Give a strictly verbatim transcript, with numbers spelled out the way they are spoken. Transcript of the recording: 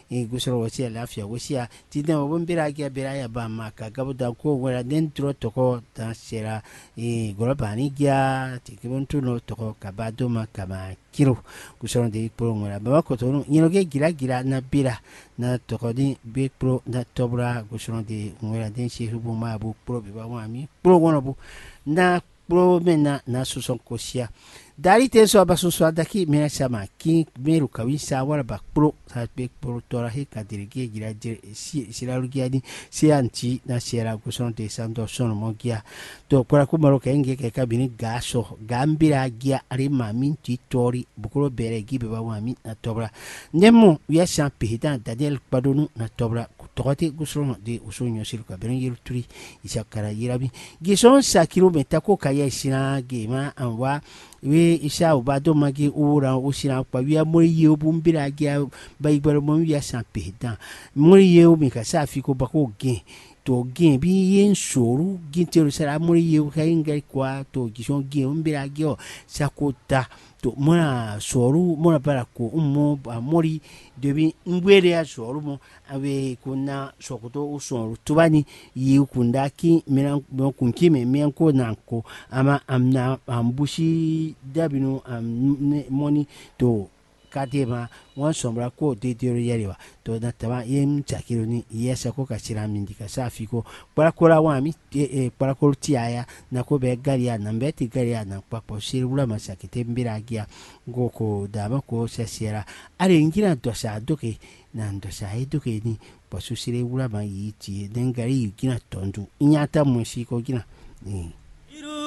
e gusoro wasi lafiya wasi ya tidan won bira ga bira ya ba ma ka gabu da ko wala den tro to ko ta sera e goroba ni gya ti kibon tuno to ko ka ba do ma ka ma kiro gusoro de pro ngora ba ko to nyino ge gira gira na bira na to ko di be pro na tobra gusoro de ngora den shi hubu ma bu pro be ba wa mi pro wono bu na pro mena na suson kosia dari te so abaso so adaki me sama ki meru kawisa wala ba pro sa be pro tora he ka dirige gira si sirarugia ni si anti na sera guson de santo sono mogia to kwa kumaro ka nge ke kabini gaso gambira gia ari maminti tori bukuro bere gibe ba wami na tobra nemo ya champi dan daniel padonu na tobra tokote guson de usonyo silka beren yirturi isakara yirabi gison sa kilomita ko kaya sina gema anwa we isa ubado magi ura usina kwa wia muri ye obumbira gia baibaro mo wia champi dan muri ye omi ka sa fiko bako gen to gen bi yen soru gintero sara muri ye ka inga kwa to gison gen umbira gio sakota to mona soru mona para ko ummo amori debi ngwere ya soru mo awe kuna sokoto usoru tubani yi kundaki mina kunki me mianko nanko ama amna ambushi dabinu am moni to kadema wan sombra ko de de yeriwa to na tama yem chakiro ni yesa ko kachira mindika safiko para kora wami e para koltiaya na ko be garia na mbeti garia na papo sirula masakite mbiragia ngoko dama ko sesiera ale ngira to sa doke na ndo sa eduke ni pasu sire ula ma yiti dengari yukina tondu inyata musiko gina ni